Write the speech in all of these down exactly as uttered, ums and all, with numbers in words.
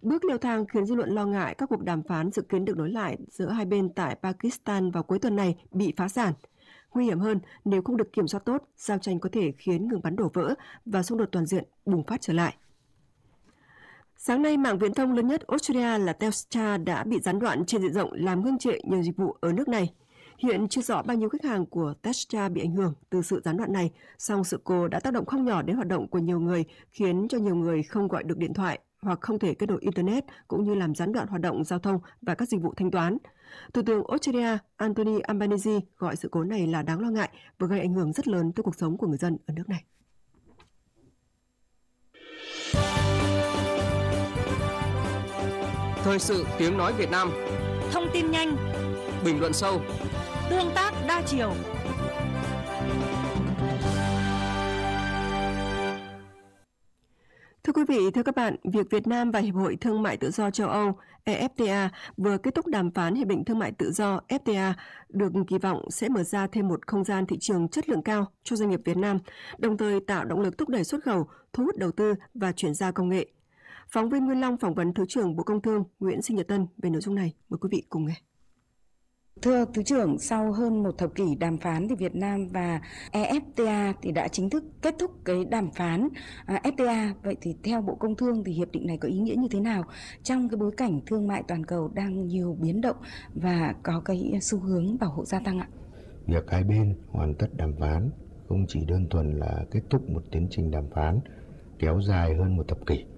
Bước leo thang khiến dư luận lo ngại các cuộc đàm phán dự kiến được nối lại giữa hai bên tại Pakistan vào cuối tuần này bị phá sản. Nguy hiểm hơn, nếu không được kiểm soát tốt, giao tranh có thể khiến ngừng bắn đổ vỡ và xung đột toàn diện bùng phát trở lại. Sáng nay, mạng viễn thông lớn nhất Australia là Telstra đã bị gián đoạn trên diện rộng làm ngưng trệ nhiều dịch vụ ở nước này. Hiện chưa rõ bao nhiêu khách hàng của Telstra bị ảnh hưởng từ sự gián đoạn này, song sự cố đã tác động không nhỏ đến hoạt động của nhiều người, khiến cho nhiều người không gọi được điện thoại hoặc không thể kết nối Internet, cũng như làm gián đoạn hoạt động giao thông và các dịch vụ thanh toán. Thủ tướng Australia Anthony Albanese gọi sự cố này là đáng lo ngại và gây ảnh hưởng rất lớn tới cuộc sống của người dân ở nước này. Thời sự tiếng nói Việt Nam. Thông tin nhanh, bình luận sâu, tương tác đa chiều. Thưa quý vị, thưa các bạn, việc Việt Nam và Hiệp hội Thương mại Tự do châu Âu E F T A vừa kết thúc đàm phán Hiệp định Thương mại Tự do F T A được kỳ vọng sẽ mở ra thêm một không gian thị trường chất lượng cao cho doanh nghiệp Việt Nam, đồng thời tạo động lực thúc đẩy xuất khẩu, thu hút đầu tư và chuyển giao công nghệ. Phóng viên Nguyên Long phỏng vấn Thứ trưởng Bộ Công Thương Nguyễn Sinh Nhật Tân về nội dung này. Mời quý vị cùng nghe. Thưa Thứ trưởng, sau hơn một thập kỷ đàm phán thì Việt Nam và E F T A thì đã chính thức kết thúc cái đàm phán à, F T A. Vậy thì theo Bộ Công Thương thì hiệp định này có ý nghĩa như thế nào trong cái bối cảnh thương mại toàn cầu đang nhiều biến động và có cái xu hướng bảo hộ gia tăng ạ? Việc hai bên hoàn tất đàm phán không chỉ đơn thuần là kết thúc một tiến trình đàm phán kéo dài hơn một thập kỷ,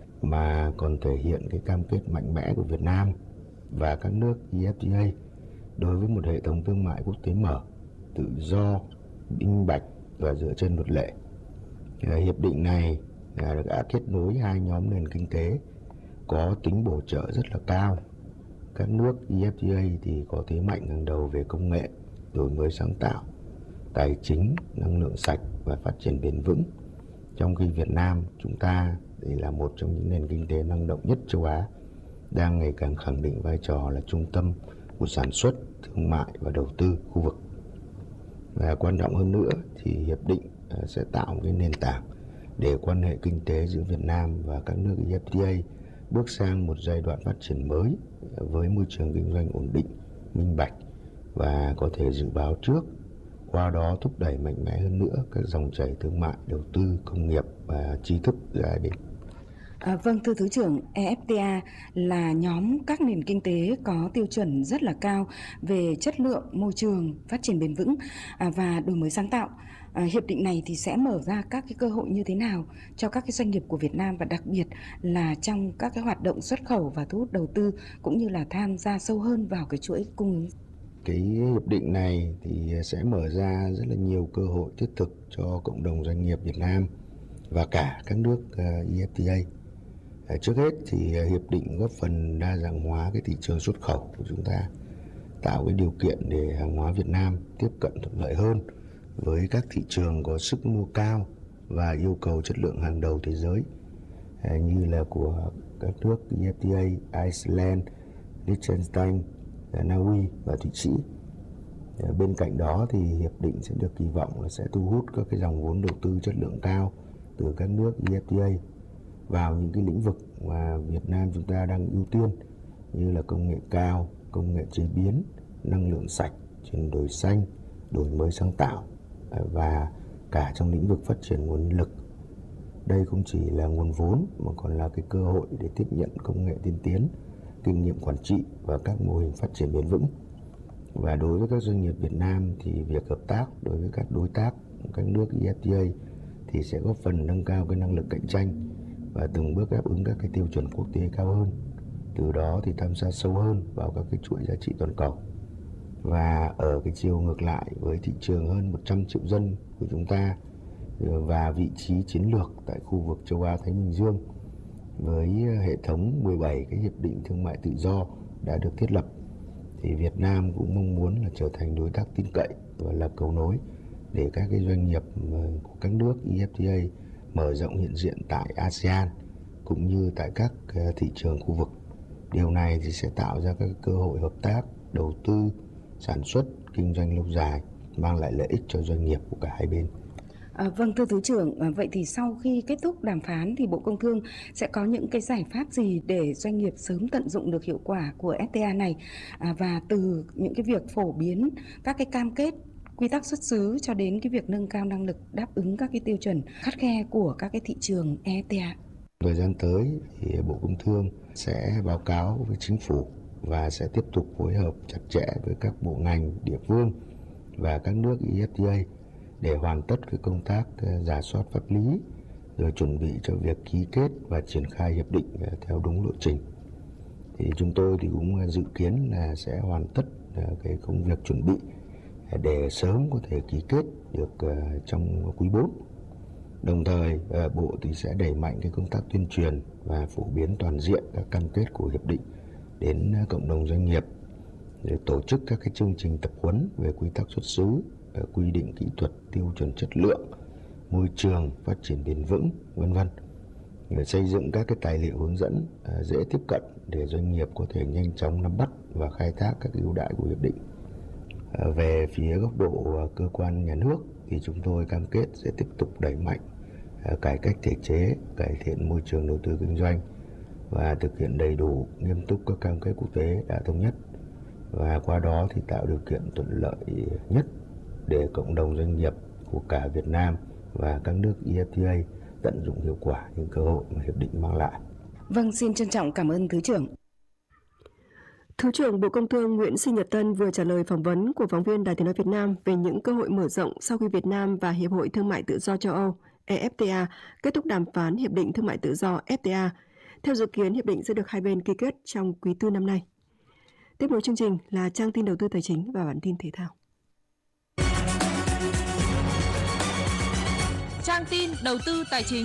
mà còn thể hiện cái cam kết mạnh mẽ của Việt Nam và các nước E F T A đối với một hệ thống thương mại quốc tế mở, tự do, minh bạch và dựa trên luật lệ. Hiệp định này đã kết nối hai nhóm nền kinh tế có tính bổ trợ rất là cao. Các nước E F T A thì có thế mạnh hàng đầu về công nghệ, đổi mới sáng tạo, tài chính, năng lượng sạch và phát triển bền vững. Trong khi Việt Nam, chúng ta thì là một trong những nền kinh tế năng động nhất châu Á, đang ngày càng khẳng định vai trò là trung tâm của sản xuất, thương mại và đầu tư khu vực. Và quan trọng hơn nữa thì hiệp định sẽ tạo một cái nền tảng để quan hệ kinh tế giữa Việt Nam và các nước E F T A bước sang một giai đoạn phát triển mới với môi trường kinh doanh ổn định, minh bạch và có thể dự báo trước, qua đó thúc đẩy mạnh mẽ hơn nữa các dòng chảy thương mại, đầu tư, công nghiệp và trí thức giữa hai bên. À, vâng, thưa Thứ trưởng, E F T A là nhóm các nền kinh tế có tiêu chuẩn rất là cao về chất lượng, môi trường, phát triển bền vững à, và đổi mới sáng tạo. À, hiệp định này thì sẽ mở ra các cái cơ hội như thế nào cho các cái doanh nghiệp của Việt Nam, và đặc biệt là trong các cái hoạt động xuất khẩu và thu hút đầu tư, cũng như là tham gia sâu hơn vào cái chuỗi cung ứng? Cái hiệp định này thì sẽ mở ra rất là nhiều cơ hội thiết thực cho cộng đồng doanh nghiệp Việt Nam và cả các nước E F T A. Trước hết thì hiệp định góp phần đa dạng hóa cái thị trường xuất khẩu của chúng ta, tạo cái điều kiện để hàng hóa Việt Nam tiếp cận thuận lợi hơn với các thị trường có sức mua cao và yêu cầu chất lượng hàng đầu thế giới, như là của các nước E F T A, Iceland, Liechtenstein, Na Uy và Thụy Sĩ. Bên cạnh đó thì hiệp định sẽ được kỳ vọng là sẽ thu hút các cái dòng vốn đầu tư chất lượng cao từ các nước E F T A vào những cái lĩnh vực mà Việt Nam chúng ta đang ưu tiên, như là công nghệ cao, công nghệ chế biến, năng lượng sạch, chuyển đổi xanh, đổi mới sáng tạo và cả trong lĩnh vực phát triển nguồn nhân lực. Đây không chỉ là nguồn vốn mà còn là cái cơ hội để tiếp nhận công nghệ tiên tiến, kinh nghiệm quản trị và các mô hình phát triển bền vững. Và đối với các doanh nghiệp Việt Nam thì việc hợp tác đối với các đối tác các nước E F T A thì sẽ góp phần nâng cao cái năng lực cạnh tranh và từng bước đáp ứng các cái tiêu chuẩn quốc tế cao hơn. Từ đó thì tham gia sâu hơn vào các cái chuỗi giá trị toàn cầu. Và ở cái chiều ngược lại, với thị trường hơn một trăm triệu dân của chúng ta và vị trí chiến lược tại khu vực châu Á Thái Bình Dương, với hệ thống mười bảy cái hiệp định thương mại tự do đã được thiết lập, thì Việt Nam cũng mong muốn là trở thành đối tác tin cậy và là cầu nối để các cái doanh nghiệp của các nước E F T A mở rộng hiện diện tại A S E A N cũng như tại các thị trường khu vực. Điều này thì sẽ tạo ra các cơ hội hợp tác, đầu tư, sản xuất, kinh doanh lâu dài, mang lại lợi ích cho doanh nghiệp của cả hai bên. À, vâng, thưa Thứ trưởng, à, vậy thì sau khi kết thúc đàm phán thì Bộ Công Thương sẽ có những cái giải pháp gì để doanh nghiệp sớm tận dụng được hiệu quả của ép tê a này, à, và từ những cái việc phổ biến các cái cam kết quy tắc xuất xứ cho đến cái việc nâng cao năng lực đáp ứng các cái tiêu chuẩn khắt khe của các cái thị trường e ép tê a? Thời gian tới thì Bộ Công Thương sẽ báo cáo với Chính phủ và sẽ tiếp tục phối hợp chặt chẽ với các bộ ngành, địa phương và các nước e ép tê a để hoàn tất cái công tác rà soát pháp lý, rồi chuẩn bị cho việc ký kết và triển khai hiệp định theo đúng lộ trình. Thì chúng tôi thì cũng dự kiến là sẽ hoàn tất cái công việc chuẩn bị để sớm có thể ký kết được trong quý bốn. Đồng thời, Bộ thì sẽ đẩy mạnh cái công tác tuyên truyền và phổ biến toàn diện các cam kết của hiệp định đến cộng đồng doanh nghiệp, để tổ chức các cái chương trình tập huấn về quy tắc xuất xứ, quy định kỹ thuật, tiêu chuẩn chất lượng, môi trường, phát triển bền vững, vân vân. Để xây dựng các cái tài liệu hướng dẫn dễ tiếp cận để doanh nghiệp có thể nhanh chóng nắm bắt và khai thác các ưu đãi của hiệp định. Về phía góc độ cơ quan nhà nước thì chúng tôi cam kết sẽ tiếp tục đẩy mạnh cải cách thể chế, cải thiện môi trường đầu tư kinh doanh và thực hiện đầy đủ, nghiêm túc các cam kết quốc tế đã thống nhất, và qua đó thì tạo điều kiện thuận lợi nhất để cộng đồng doanh nghiệp của cả Việt Nam và các nước e ép tê a tận dụng hiệu quả những cơ hội mà hiệp định mang lại. Vâng, xin trân trọng cảm ơn Thứ trưởng. Thứ trưởng Bộ Công Thương Nguyễn Sinh Nhật Tân vừa trả lời phỏng vấn của phóng viên Đài Tiếng nói Việt Nam về những cơ hội mở rộng sau khi Việt Nam và Hiệp hội Thương mại Tự do châu Âu e ép tê a kết thúc đàm phán Hiệp định Thương mại Tự do ép tê a. Theo dự kiến, hiệp định sẽ được hai bên ký kết trong quý tư năm nay. Tiếp nối chương trình là trang tin đầu tư tài chính và bản tin thể thao. Trang tin đầu tư tài chính.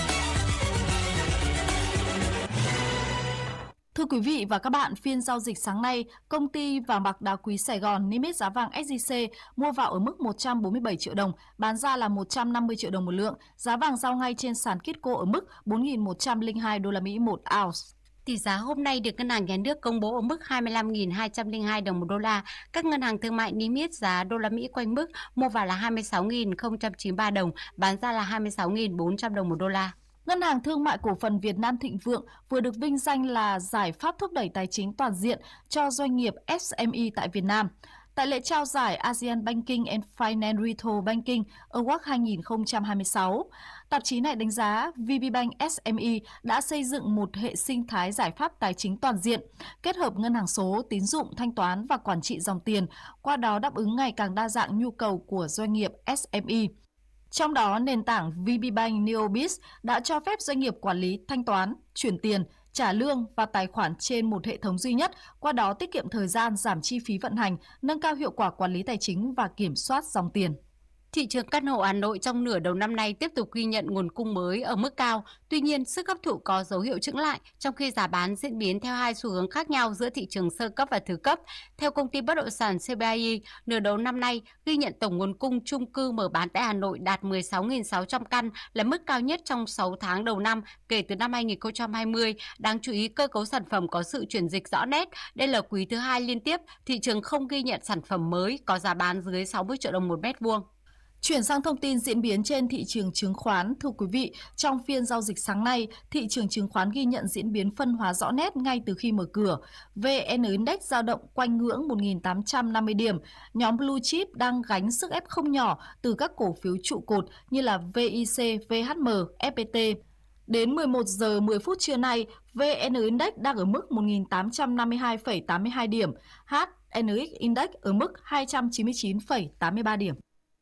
Thưa quý vị và các bạn, phiên giao dịch sáng nay, công ty vàng bạc đá quý Sài Gòn niêm yết giá vàng ét gi xê mua vào ở mức một trăm bốn mươi bảy triệu đồng, bán ra là một trăm năm mươi triệu đồng một lượng. Giá vàng giao ngay trên sàn Kitco ở mức bốn nghìn một trăm lẻ hai đô la Mỹ một ounce. Tỷ giá hôm nay được Ngân hàng Nhà nước công bố ở mức hai mươi lăm nghìn hai trăm lẻ hai đồng một đô la. Các ngân hàng thương mại niêm yết giá đô la Mỹ quanh mức mua vào là hai mươi sáu nghìn không trăm chín mươi ba đồng, bán ra là hai mươi sáu nghìn bốn trăm đồng một đô la. Ngân hàng Thương mại Cổ phần Việt Nam Thịnh Vượng vừa được vinh danh là giải pháp thúc đẩy tài chính toàn diện cho doanh nghiệp ét em e tại Việt Nam. Tại lễ trao giải ASEAN Banking and Finance Retail Banking Award hai nghìn không trăm hai mươi sáu, tạp chí này đánh giá vê pê Bank ét em e đã xây dựng một hệ sinh thái giải pháp tài chính toàn diện, kết hợp ngân hàng số, tín dụng, thanh toán và quản trị dòng tiền, qua đó đáp ứng ngày càng đa dạng nhu cầu của doanh nghiệp ét em e. Trong đó, nền tảng vê pê Bank NeoBiz đã cho phép doanh nghiệp quản lý thanh toán, chuyển tiền, trả lương và tài khoản trên một hệ thống duy nhất, qua đó tiết kiệm thời gian, giảm chi phí vận hành, nâng cao hiệu quả quản lý tài chính và kiểm soát dòng tiền. Thị trường căn hộ Hà Nội trong nửa đầu năm nay tiếp tục ghi nhận nguồn cung mới ở mức cao. Tuy nhiên, sức hấp thụ có dấu hiệu chững lại, trong khi giá bán diễn biến theo hai xu hướng khác nhau giữa thị trường sơ cấp và thứ cấp. Theo công ty bất động sản xê bê i e, nửa đầu năm nay ghi nhận tổng nguồn cung chung cư mở bán tại Hà Nội đạt mười sáu nghìn sáu trăm căn, là mức cao nhất trong sáu tháng đầu năm kể từ năm hai nghìn không trăm hai mươi. Đáng chú ý, cơ cấu sản phẩm có sự chuyển dịch rõ nét. Đây là quý thứ hai liên tiếp thị trường không ghi nhận sản phẩm mới có giá bán dưới sáu mươi triệu đồng một mét vuông. Chuyển sang thông tin diễn biến trên thị trường chứng khoán. Thưa quý vị, trong phiên giao dịch sáng nay, thị trường chứng khoán ghi nhận diễn biến phân hóa rõ nét ngay từ khi mở cửa. vê en Index dao động quanh ngưỡng một nghìn tám trăm năm mươi điểm. Nhóm Blue Chip đang gánh sức ép không nhỏ từ các cổ phiếu trụ cột như là vê i xê, vê hát em, ép pê tê. Đến mười một giờ mười phút trưa nay, vê en Index đang ở mức một nghìn tám trăm năm mươi hai phẩy tám mươi hai điểm, hát en ích Index ở mức hai trăm chín mươi chín phẩy tám mươi ba điểm.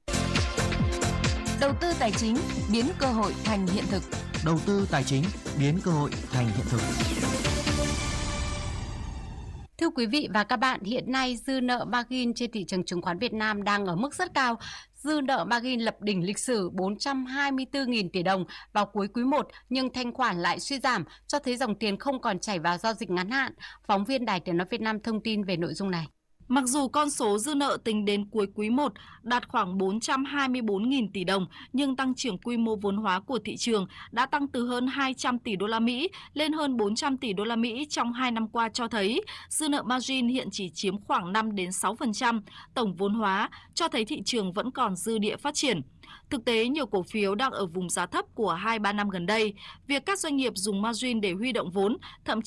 Đầu tư tài chính biến cơ hội thành hiện thực. Đầu tư tài chính biến cơ hội thành hiện thực. Thưa quý vị và các bạn, hiện nay dư nợ margin trên thị trường chứng khoán Việt Nam đang ở mức rất cao. Dư nợ margin lập đỉnh lịch sử bốn trăm hai mươi tư nghìn tỷ đồng vào cuối quý một, nhưng thanh khoản lại suy giảm, cho thấy dòng tiền không còn chảy vào giao dịch ngắn hạn. Phóng viên Đài Tiếng nói Việt Nam thông tin về nội dung này. Mặc dù con số dư nợ tính đến cuối quý một đạt khoảng bốn trăm hai mươi tư nghìn tỷ đồng, nhưng tăng trưởng quy mô vốn hóa của thị trường đã tăng từ hơn hai trăm tỷ đô la Mỹ lên hơn bốn trăm tỷ đô la Mỹ trong hai năm qua cho thấy dư nợ margin hiện chỉ chiếm khoảng năm đến sáu phần trăm tổng vốn hóa, cho thấy thị trường vẫn còn dư địa phát triển. Thực tế, nhiều cổ phiếu đang ở vùng giá thấp của hai ba năm gần đây. Việc các doanh nghiệp dùng margin để huy động vốn, thậm chí